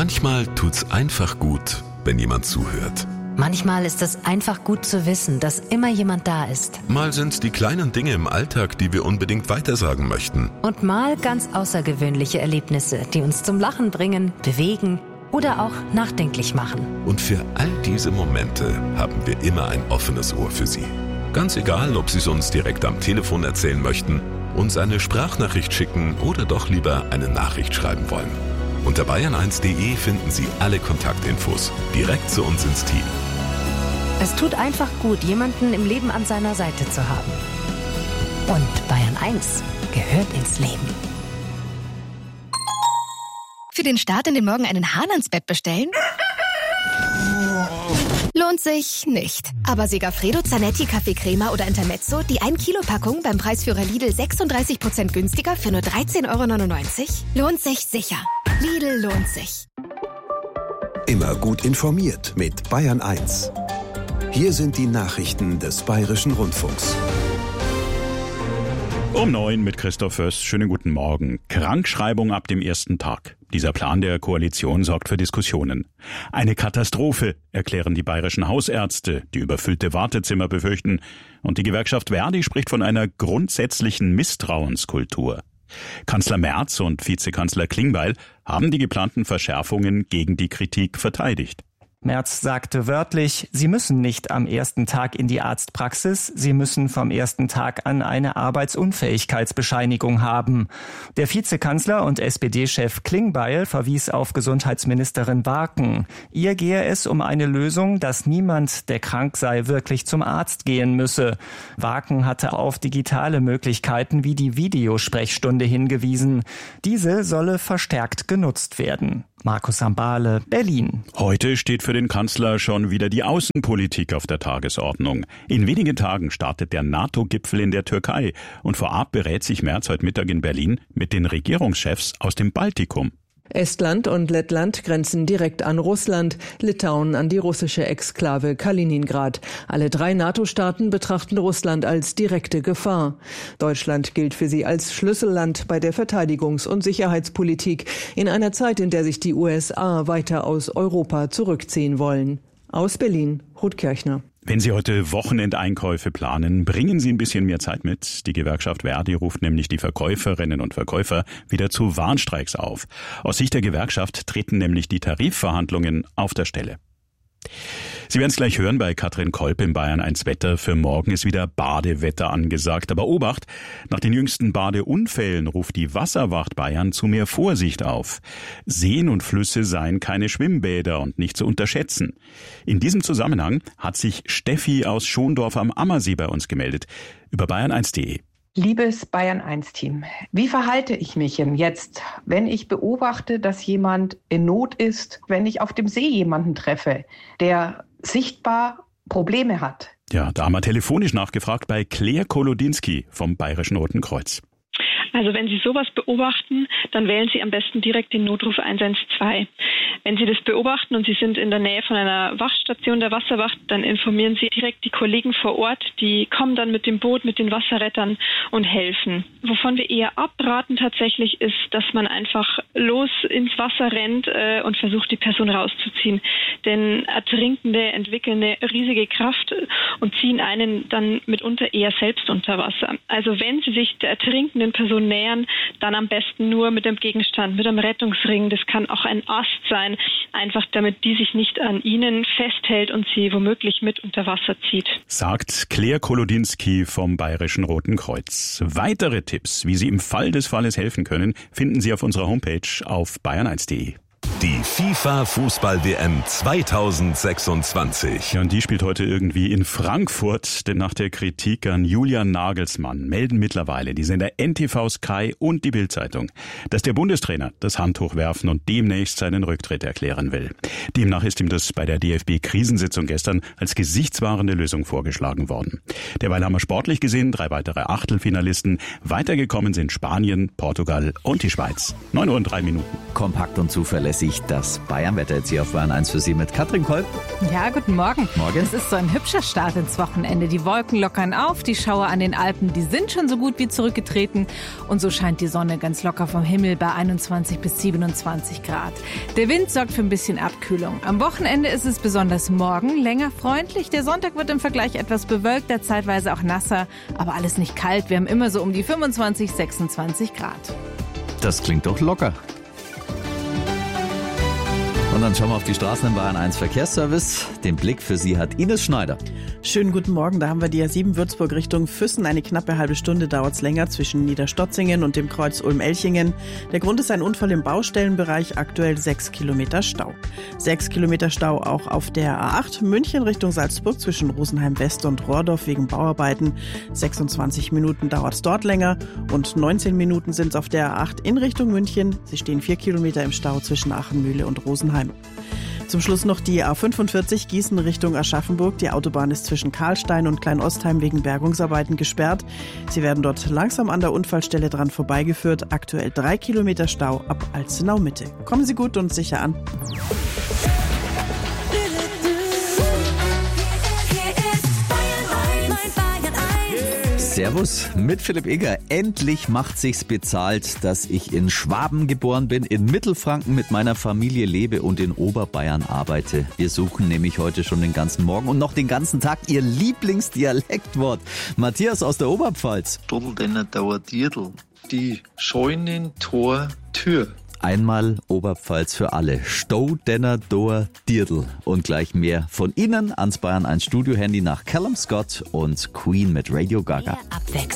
Manchmal tut's einfach gut, wenn jemand zuhört. Manchmal ist es einfach gut zu wissen, dass immer jemand da ist. Mal sind's die kleinen Dinge im Alltag, die wir unbedingt weitersagen möchten. Und mal ganz außergewöhnliche Erlebnisse, die uns zum Lachen bringen, bewegen oder auch nachdenklich machen. Und für all diese Momente haben wir immer ein offenes Ohr für Sie. Ganz egal, ob Sie es uns direkt am Telefon erzählen möchten, uns eine Sprachnachricht schicken oder doch lieber eine Nachricht schreiben wollen. Unter bayern1.de finden Sie alle Kontaktinfos direkt zu uns ins Team. Es tut einfach gut, jemanden im Leben an seiner Seite zu haben. Und Bayern 1 gehört ins Leben. Für den Start in den Morgen einen Hahn ans Bett bestellen? Lohnt sich nicht. Aber Segafredo, Zanetti, Kaffee Crema oder Intermezzo, die 1-Kilo-Packung beim Preisführer Lidl 36% günstiger für nur 13,99 €? Lohnt sich sicher. Lidl lohnt sich. Immer gut informiert mit Bayern 1. Hier sind die Nachrichten des Bayerischen Rundfunks. Um 9 mit Christoph Föß. Schönen guten Morgen. Krankschreibung ab dem ersten Tag. Dieser Plan der Koalition sorgt für Diskussionen. Eine Katastrophe, erklären die bayerischen Hausärzte, die überfüllte Wartezimmer befürchten. Und die Gewerkschaft Verdi spricht von einer grundsätzlichen Misstrauenskultur. Kanzler Merz und Vizekanzler Klingbeil haben die geplanten Verschärfungen gegen die Kritik verteidigt. Merz sagte wörtlich, Sie müssen nicht am ersten Tag in die Arztpraxis, Sie müssen vom ersten Tag an eine Arbeitsunfähigkeitsbescheinigung haben. Der Vizekanzler und SPD-Chef Klingbeil verwies auf Gesundheitsministerin Waken. Ihr gehe es um eine Lösung, dass niemand, der krank sei, wirklich zum Arzt gehen müsse. Waken hatte auf digitale Möglichkeiten wie die Videosprechstunde hingewiesen. Diese solle verstärkt genutzt werden. Markus Sambale, Berlin. Heute steht für den Kanzler schon wieder die Außenpolitik auf der Tagesordnung. In wenigen Tagen startet der NATO-Gipfel in der Türkei und vorab berät sich Merz heute Mittag in Berlin mit den Regierungschefs aus dem Baltikum. Estland und Lettland grenzen direkt an Russland, Litauen an die russische Exklave Kaliningrad. Alle 3 NATO-Staaten betrachten Russland als direkte Gefahr. Deutschland gilt für sie als Schlüsselland bei der Verteidigungs- und Sicherheitspolitik in einer Zeit, in der sich die USA weiter aus Europa zurückziehen wollen. Aus Berlin, Ruth Kirchner. Wenn Sie heute Wochenendeinkäufe planen, bringen Sie ein bisschen mehr Zeit mit. Die Gewerkschaft Verdi ruft nämlich die Verkäuferinnen und Verkäufer wieder zu Warnstreiks auf. Aus Sicht der Gewerkschaft treten nämlich die Tarifverhandlungen auf der Stelle. Sie werden es gleich hören bei Katrin Kolb im Bayern 1 Wetter. Für morgen ist wieder Badewetter angesagt. Aber Obacht, nach den jüngsten Badeunfällen ruft die Wasserwacht Bayern zu mehr Vorsicht auf. Seen und Flüsse seien keine Schwimmbäder und nicht zu unterschätzen. In diesem Zusammenhang hat sich Steffi aus Schondorf am Ammersee bei uns gemeldet. Über bayern1.de. Liebes Bayern-1-Team, wie verhalte ich mich denn jetzt, wenn ich beobachte, dass jemand in Not ist, wenn ich auf dem See jemanden treffe, der sichtbar Probleme hat? Ja, da haben wir telefonisch nachgefragt bei Claire Kolodinski vom Bayerischen Roten Kreuz. Also wenn Sie sowas beobachten, dann wählen Sie am besten direkt den Notruf 112. Wenn Sie das beobachten und Sie sind in der Nähe von einer Wachstation der Wasserwacht, dann informieren Sie direkt die Kollegen vor Ort. Die kommen dann mit dem Boot, mit den Wasserrettern und helfen. Wovon wir eher abraten tatsächlich ist, dass man einfach los ins Wasser rennt und versucht, die Person rauszuziehen. Denn Ertrinkende entwickeln eine riesige Kraft und ziehen einen dann mitunter eher selbst unter Wasser. Also wenn Sie sich der ertrinkenden Person nähern, dann am besten nur mit dem Gegenstand, mit einem Rettungsring. Das kann auch ein Ast sein, einfach damit die sich nicht an Ihnen festhält und Sie womöglich mit unter Wasser zieht. Sagt Claire Kolodinski vom Bayerischen Roten Kreuz. Weitere Tipps, wie Sie im Fall des Falles helfen können, finden Sie auf unserer Homepage auf bayern1.de. Die FIFA-Fußball-WM 2026. Ja, und die spielt heute irgendwie in Frankfurt, denn nach der Kritik an Julian Nagelsmann melden mittlerweile die Sender NTV, Sky und die Bild-Zeitung, dass der Bundestrainer das Handtuch werfen und demnächst seinen Rücktritt erklären will. Demnach ist ihm das bei der DFB-Krisensitzung gestern als gesichtswahrende Lösung vorgeschlagen worden. Derweil haben wir sportlich gesehen 3 weitere Achtelfinalisten. Weitergekommen sind Spanien, Portugal und die Schweiz. 9:03 Uhr. kompakt und zuverlässig. Das Bayern-Wetter jetzt hier auf Bayern 1 für Sie mit Katrin Kolb. Ja, guten Morgen. Morgen. Es ist so ein hübscher Start ins Wochenende. Die Wolken lockern auf, die Schauer an den Alpen, die sind schon so gut wie zurückgetreten. Und so scheint die Sonne ganz locker vom Himmel bei 21 bis 27 Grad. Der Wind sorgt für ein bisschen Abkühlung. Am Wochenende ist es besonders morgen länger freundlich. Der Sonntag wird im Vergleich etwas bewölkter, zeitweise auch nasser, aber alles nicht kalt. Wir haben immer so um die 25, 26 Grad. Das klingt doch locker. Und dann schauen wir auf die Straßen im Bayern 1 Verkehrsservice. Den Blick für Sie hat Ines Schneider. Schönen guten Morgen, da haben wir die A7 Würzburg Richtung Füssen. Eine knappe halbe Stunde dauert es länger zwischen Niederstotzingen und dem Kreuz Ulm-Elchingen. Der Grund ist ein Unfall im Baustellenbereich, aktuell 6 Kilometer Stau. 6 Kilometer Stau auch auf der A8 München Richtung Salzburg zwischen Rosenheim West und Rohrdorf wegen Bauarbeiten. 26 Minuten dauert es dort länger und 19 Minuten sind es auf der A8 in Richtung München. Sie stehen 4 Kilometer im Stau zwischen Achenmühle und Rosenheim. Zum Schluss noch die A45 Gießen Richtung Aschaffenburg. Die Autobahn ist zwischen Karlstein und Kleinostheim wegen Bergungsarbeiten gesperrt. Sie werden dort langsam an der Unfallstelle dran vorbeigeführt. Aktuell 3 Kilometer Stau ab Alzenau Mitte. Kommen Sie gut und sicher an. Servus, mit Philipp Eger. Endlich macht sich's bezahlt, dass ich in Schwaben geboren bin, in Mittelfranken mit meiner Familie lebe und in Oberbayern arbeite. Wir suchen nämlich heute schon den ganzen Morgen und noch den ganzen Tag Ihr Lieblingsdialektwort. Matthias aus der Oberpfalz. Stoldener Dauerdirdl. Die Scheunentor-Tür. Einmal Oberpfalz für alle. Stoldener Dauerdirdl. Und gleich mehr von Ihnen ans Bayern 1 Studio-Handy nach Callum Scott und Queen mit Radio Gaga.